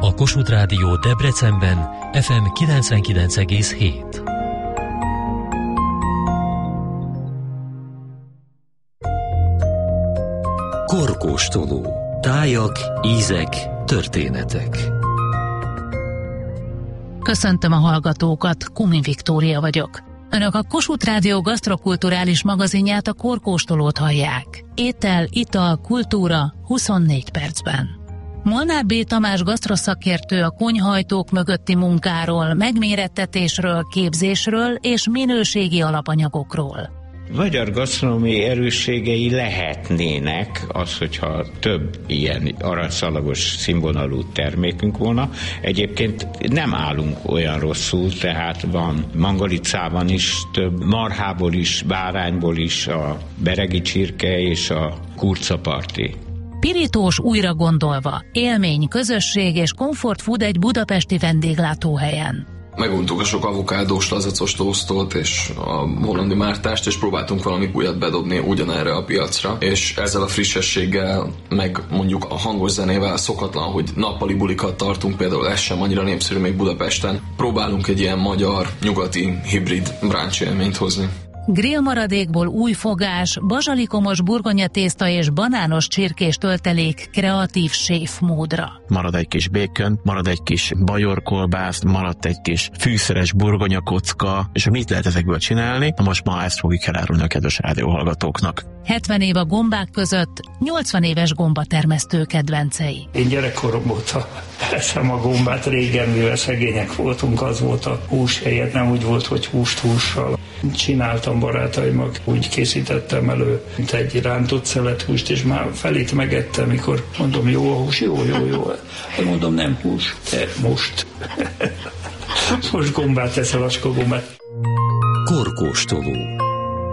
A Kossuth Rádió Debrecenben FM 99,7. Korkóstoló. Tájak, ízek, történetek. Köszöntöm a hallgatókat, Kumi Viktória vagyok. Önök a Kossuth Rádió gasztrokulturális magazinját, a Korkóstolót hallják. Étel, ital, kultúra 24 percben. Molnár B. Tamás gasztroszakértő a konyhajtók mögötti munkáról, megmérettetésről, képzésről és minőségi alapanyagokról. Magyar gasztronómiai erősségei lehetnének az, hogyha több ilyen aranyszalagos színvonalú termékünk volna. Egyébként nem állunk olyan rosszul, tehát van mangalicában is több, marhából is, bárányból is, a beregi csirke és a kurcaparti. Pirítós újra gondolva, élmény, közösség és comfort food egy budapesti vendéglátóhelyen. Meguntuk a sok avokádós, lazacos tosztot és a hollandi mártást, és próbáltunk valami újat bedobni ugyanerre a piacra, és ezzel a frissességgel, meg mondjuk a hangos zenével szokatlan, hogy nappali bulikat tartunk, például ez sem annyira népszerű még Budapesten. Próbálunk egy ilyen magyar, nyugati, hibrid brunch élményt hozni. Grill maradékból új fogás, bazsalikomos burgonyatészta és banános csirkés töltelék kreatív séfmódra. Marad egy kis bacon, marad egy kis bajorkolbász, maradt egy kis fűszeres burgonyakocka, és mit lehet ezekből csinálni? Most ma ezt fogjuk elárulni a kedves rádióhallgatóknak. 70 év a gombák között, 80 éves gombatermesztő kedvencei. Én gyerekkorom óta eszem a gombát, régen, mivel szegények voltunk, az volt a hús helyett, nem úgy volt, hogy húst hússal. Csináltam barátaimmal, úgy készítettem elő, mint egy rántott szelethúst, és már felét megettem, mikor mondom, jó a hús, jó. Mondom, nem hús, de most gombát eszel, acska gombát. Korkóstoló.